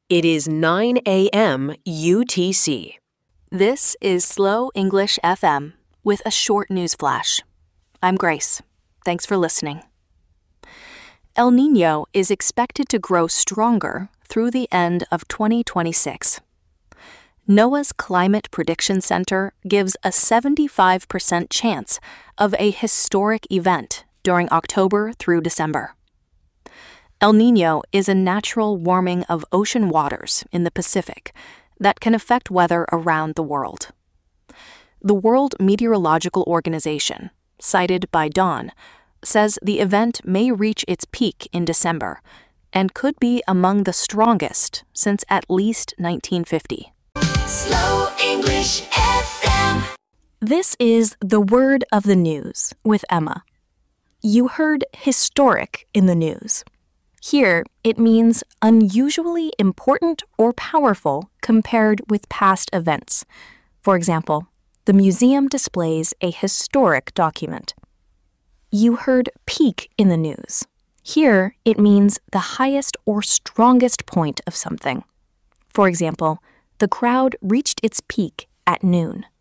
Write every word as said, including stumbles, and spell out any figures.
It is nine a m U T C. This is Slow English F M with a short news flash. I'm Grace. Thanks for listening. El Niño is expected to grow stronger through the end of twenty twenty-six. NOAA's Climate Prediction Center gives a seventy-five percent chance of a historic event during October through December. El Niño is a natural warming of ocean waters in the Pacific that can affect weather around the world. The World Meteorological Organization, cited by Dawn, says the event may reach its peak in December and could be among the strongest since at least nineteen fifty. Slow English F M. This is the word of the news with Emma. You heard historic in the news. Here, it means unusually important or powerful compared with past events. For example, the museum displays a historic document. You heard peak in the news. Here, it means the highest or strongest point of something. For example, the crowd reached its peak at noon.